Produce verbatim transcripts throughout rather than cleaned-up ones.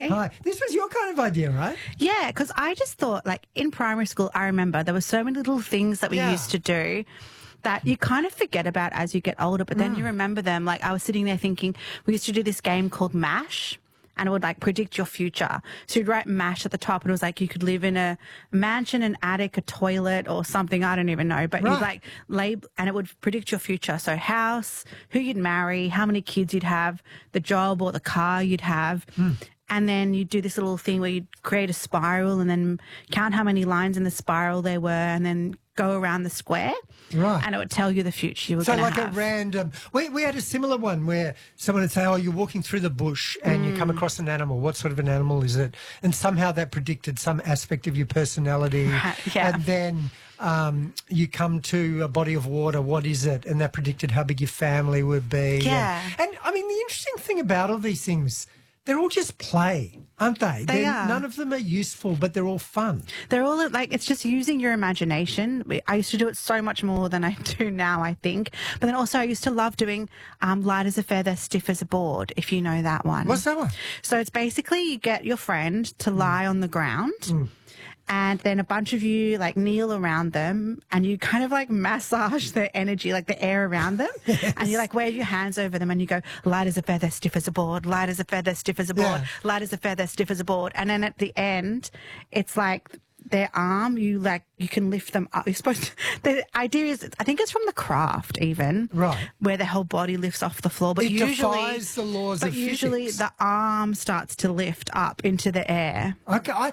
Hi. This was your kind of idea, right? Yeah, because I just thought, like, in primary school, I remember there were so many little things that we Yeah. used to do that you kind of forget about as you get older, but then you remember them. Like, I was sitting there thinking, we used to do this game called MASH, and it would, like, predict your future. So you'd write MASH at the top, and it was like you could live in a mansion, an attic, a toilet, or something. I don't even know. But Right. you'd, like, label, and it would predict your future. So house, who you'd marry, how many kids you'd have, the job or the car you'd have. And then you'd do this little thing where you'd create a spiral and then count how many lines in the spiral there were and then go around the square. Right. And it would tell you the future you were So going to like have. a random... We, we had a similar one where someone would say, oh, you're walking through the bush and you come across an animal. What sort of an animal is it? And somehow that predicted some aspect of your personality. Right, yeah. And then um, you come to a body of water. What is it? And that predicted how big your family would be. Yeah. And, and I mean, the interesting thing about all these things... They're all just play, aren't they? They They're- are. None of them are useful, but they're all fun. They're all like, it's just using your imagination. I used to do it so much more than I do now, I think. But then also I used to love doing um, light as a feather, stiff as a board, if you know that one. What's that one? So it's basically you get your friend to lie on the ground. And then a bunch of you like kneel around them and you kind of like massage the energy, like the air around them. And you like wave your hands over them and you go, light as a feather, stiff as a board, light as a feather, stiff as a board, Yeah. light as a feather, stiff as a board. And then at the end, it's like their arm, you like, you can lift them up. You're supposed to, the idea is, I think it's from The Craft even. Right. Where the whole body lifts off the floor. But It usually, defies the laws but of usually physics. the arm starts to lift up into the air. Okay, I,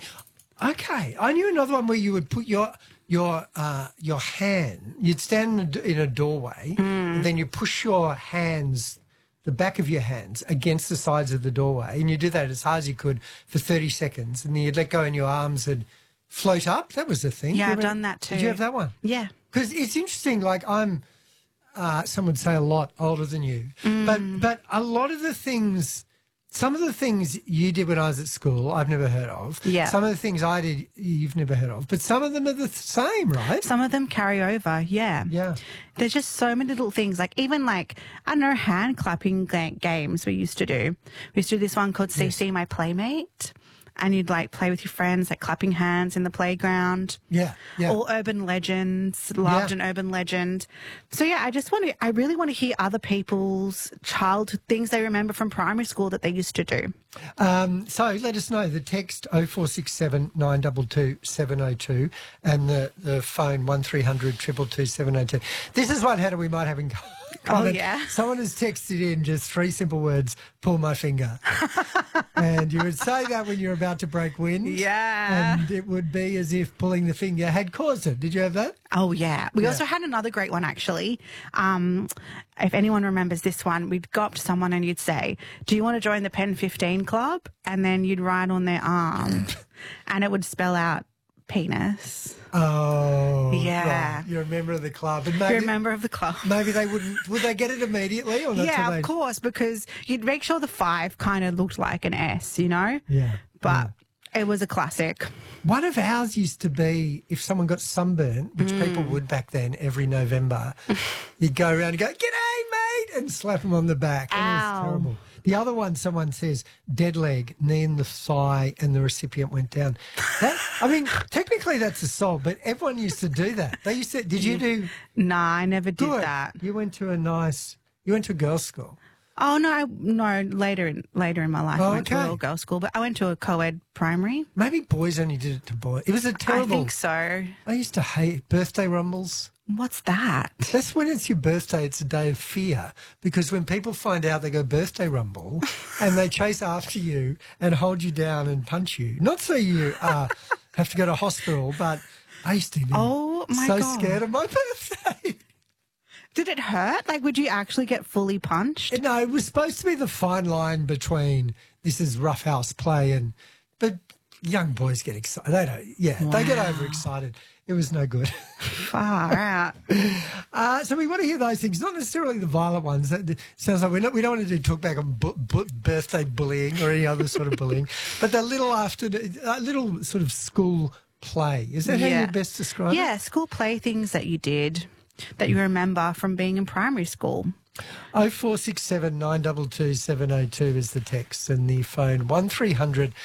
okay. I knew another one where you would put your your uh, your hand. You'd stand in a, in a doorway, and then you push your hands, the back of your hands, against the sides of the doorway, and you do that as hard as you could for thirty seconds, and then you'd let go, and your arms would float up. That was the thing. Yeah, You I've ever- done that too. Did you have that one? Yeah. Because it's interesting. Like I'm, uh, some would say a lot older than you, but but a lot of the things. Some of the things you did when I was at school, I've never heard of. Yeah. Some of the things I did, you've never heard of. But some of them are the same, right? Some of them carry over, yeah. Yeah. There's just so many little things, like even like, I don't know, hand clapping ga- games we used to do. We used to do this one called C C My Playmate, and you'd like play with your friends, like clapping hands in the playground. Yeah. Yeah. Or urban legends, loved Yeah. an urban legend. So yeah, I just want to, I really want to hear other people's childhood things they remember from primary school that they used to do. Um, so let us know. The text oh four six seven, nine two two, seven oh two and the, the phone one three hundred, two two two, seven oh two. This is one, Hannah, we might have in common. yeah? Someone has texted in just three simple words, pull my finger. And you would say that when you're about to break wind. Yeah. And it would be as if pulling the finger had caused it. Did you have that? Oh, yeah. We Yeah. also had another great one, actually. Um, if anyone remembers this one, we'd go up to someone and you'd say, do you want to join the Pen fifteen Club? And then you'd write on their arm and it would spell out penis. Oh, Yeah. right. You're a member of the club. And You're maybe, a member of the club. maybe they wouldn't, would they get it immediately or not? till Yeah, they- of course, because you'd make sure the five kind of looked like an S, you know? Yeah. But it was a classic. One of ours used to be if someone got sunburnt, which people would back then every November, you'd go around and go, "G'day, mate," and slap them on the back. It was Ow. terrible. The other one, someone says, dead leg, knee in the thigh, and the recipient went down. That, I mean, technically that's assault, but everyone used to do that. They used to, did you do Nah, I never did good? that. You went to a nice, you went to a girls' school. Oh, no, I- no, later in, later in my life, Oh, I went to a okay. little girls' school, but I went to a co-ed primary. Maybe boys only did it to boys. It was a terrible. I think so. I used to hate birthday rumbles. What's that? That's when it's your birthday, it's a day of fear. Because when people find out they go birthday rumble and they chase after you and hold you down and punch you. Not so you uh, have to go to hospital, but I used to be Oh, my so God. scared of my birthday. Did it hurt? Like, would you actually get fully punched? No, it was supposed to be the fine line between this is roughhouse play and, but young boys get excited. They don't, yeah, they get overexcited. It was no good. Far out. Uh, so we want to hear those things, not necessarily the violent ones. That sounds like we're not, we don't want to do talk back on bu- bu- birthday bullying or any other sort of bullying, but the little after, uh, little sort of school play. Is that how Yeah. you best describe it? Yeah, school playthings that you did that you remember from being in primary school. oh four six seven, nine two two, seven oh two is the text and the phone one three hundred,